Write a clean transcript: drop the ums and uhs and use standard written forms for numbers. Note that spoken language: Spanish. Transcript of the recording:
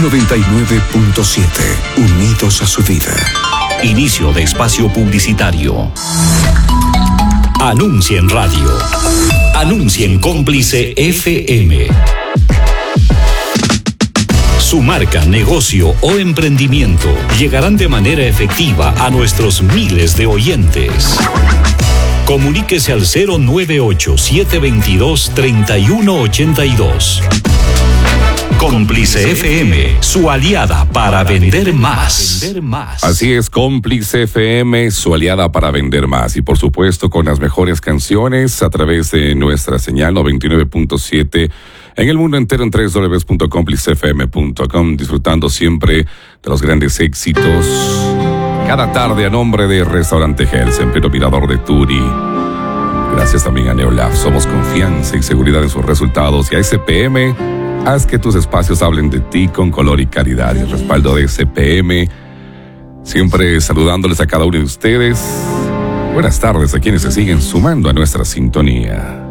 99.7, unidos a su vida. Inicio de espacio publicitario. Anuncia en radio. Anuncia en Cómplice FM. Su marca, negocio o emprendimiento llegarán de manera efectiva a nuestros miles de oyentes. Comuníquese al 098-722-3182. Cómplice FM, su aliada para vender más. Así es, Cómplice FM, su aliada para vender más. Y por supuesto, con las mejores canciones a través de nuestra señal 99.7 en el mundo entero en www.complicefm.com, disfrutando siempre de los grandes éxitos. Cada tarde a nombre de Restaurante Hels, en pleno Mirador de Turi. Gracias también a Neolab. Somos confianza y seguridad en sus resultados. Y a SPM, haz que tus espacios hablen de ti con color y calidad. Y el respaldo de SPM, siempre saludándoles a cada uno de ustedes. Buenas tardes a quienes se siguen sumando a nuestra sintonía.